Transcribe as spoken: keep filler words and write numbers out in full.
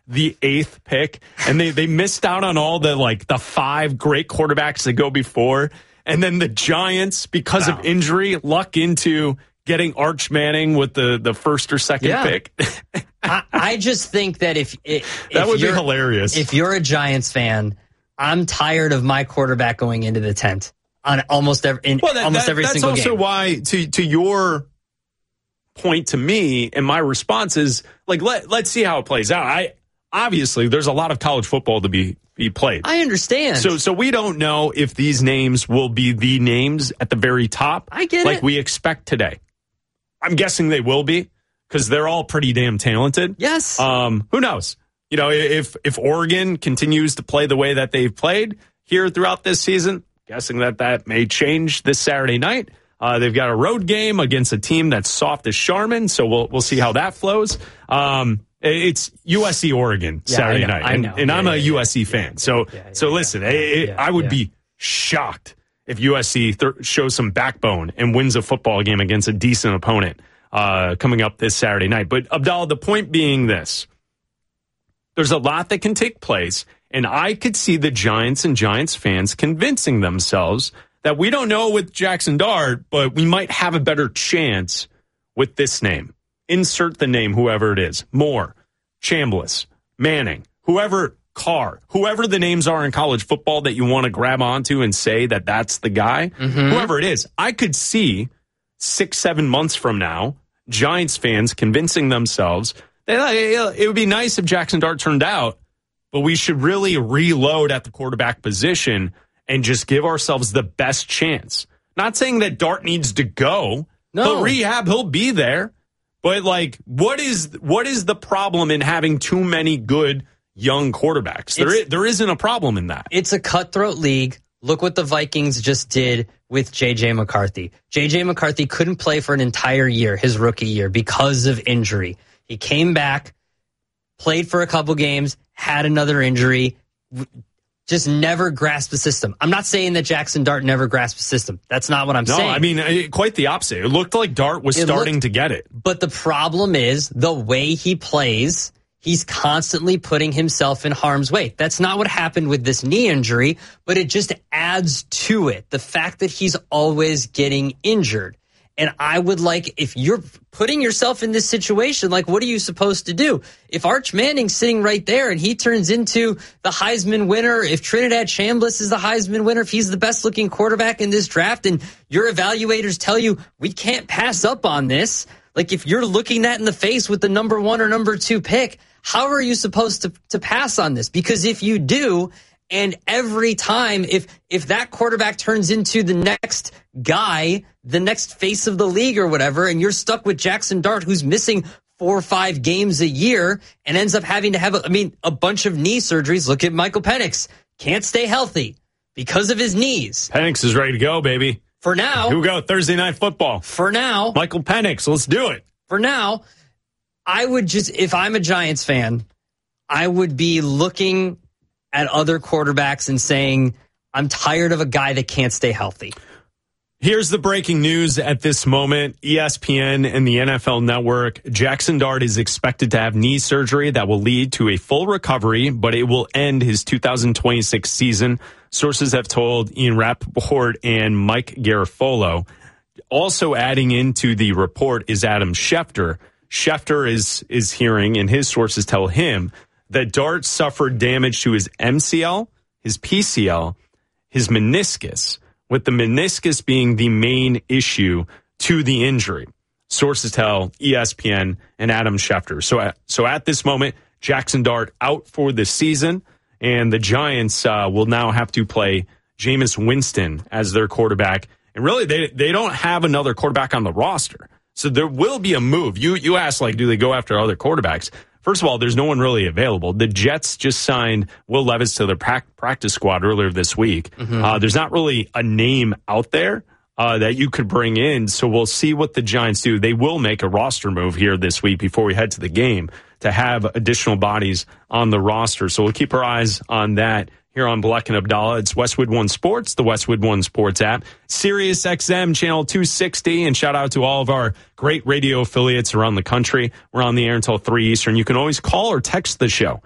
the eighth pick, and they, they missed out on all the like the five great quarterbacks that go before. And then the Giants, because wow. of injury, luck into getting Arch Manning with the, the first or second yeah. pick. I, I just think that if, if that would be you're, hilarious. If you're a Giants fan, I'm tired of my quarterback going into the tent on almost every in well, that, almost that, every that's single game. That's also why, to to your point to me, and my response is like, let let's see how it plays out. I obviously there's a lot of college football to be. be played. I understand. So so we don't know if these names will be the names at the very top. I get like it. we expect today. I'm guessing they will be because they're all pretty damn talented. Yes. Um, who knows? You know, if if Oregon continues to play the way that they've played here throughout this season, guessing that that may change this Saturday night. Uh, they've got a road game against a team that's soft as Charmin, so we'll we'll see how that flows. Um, It's U S C Oregon yeah, Saturday I know, night, I and, know. and yeah, I'm yeah, a yeah, U S C yeah, fan. yeah, so, yeah, yeah, so yeah, listen, yeah, it, yeah, I would yeah. be shocked if U S C th- shows some backbone and wins a football game against a decent opponent uh, coming up this Saturday night. But Abdallah, the point being this: there's a lot that can take place, and I could see the Giants and Giants fans convincing themselves that we don't know with Jackson Dart, but we might have a better chance with this name. Insert the name, whoever it is. Moore, Chambliss, Manning, whoever, Carr, whoever the names are in college football that you want to grab onto and say that that's the guy, mm-hmm. whoever it is, I could see six, seven months from now, Giants fans convincing themselves that it would be nice if Jackson Dart turned out, but we should really reload at the quarterback position and just give ourselves the best chance. Not saying that Dart needs to go. No. He'll rehab, he'll be there. But, like, what is what is the problem in having too many good young quarterbacks? There is, there isn't a problem in that. It's a cutthroat league. Look what the Vikings just did with J J. McCarthy. J J. McCarthy couldn't play for an entire year, his rookie year, because of injury. He came back, played for a couple games, had another injury, just never grasped the system. I'm not saying that Jackson Dart never grasped the system. That's not what I'm no, saying. No, I mean, quite the opposite. It looked like Dart was it starting looked, to get it. But the problem is the way he plays, he's constantly putting himself in harm's way. That's not what happened with this knee injury, but it just adds to it. The fact that he's always getting injured. And I would like, if you're putting yourself in this situation, like, what are you supposed to do? If Arch Manning's sitting right there and he turns into the Heisman winner, if Trinidad Chambliss is the Heisman winner, if he's the best looking quarterback in this draft, and your evaluators tell you we can't pass up on this, like, if you're looking that in the face with the number one or number two pick, how are you supposed to, to pass on this? Because if you do, and every time, if if that quarterback turns into the next guy, the next face of the league or whatever, and you're stuck with Jackson Dart, who's missing four or five games a year and ends up having to have, a, I mean, a bunch of knee surgeries. Look at Michael Penix. Can't stay healthy because of his knees. Penix is ready to go, baby. For now. Here we go, Thursday Night Football. For now. Michael Penix, let's do it. For now, I would just, if I'm a Giants fan, I would be looking at other quarterbacks and saying, I'm tired of a guy that can't stay healthy. Here's the breaking news at this moment. E S P N and the N F L Network. Jackson Dart is expected to have knee surgery that will lead to a full recovery, but it will end his two thousand twenty-six season. Sources have told Ian Rappaport and Mike Garafolo. Also adding into the report is Adam Schefter. Schefter is, is hearing, and his sources tell him, that Dart suffered damage to his M C L, his P C L, his meniscus, with the meniscus being the main issue to the injury. Sources tell E S P N and Adam Schefter. So, at, so at this moment, Jackson Dart out for the season, and the Giants uh, will now have to play Jameis Winston as their quarterback. And really, they they don't have another quarterback on the roster. So there will be a move. You you asked, like, do they go after other quarterbacks? First of all, there's no one really available. The Jets just signed Will Levis to their pra- practice squad earlier this week. Mm-hmm. Uh, there's not really a name out there uh, that you could bring in, so we'll see what the Giants do. They will make a roster move here this week before we head to the game to have additional bodies on the roster. So we'll keep our eyes on that here on Bleck and Abdallah. It's Westwood One Sports, the Westwood One Sports app, Sirius X M channel two sixty, and shout out to all of our great radio affiliates around the country. We're on the air until three Eastern. You can always call or text the show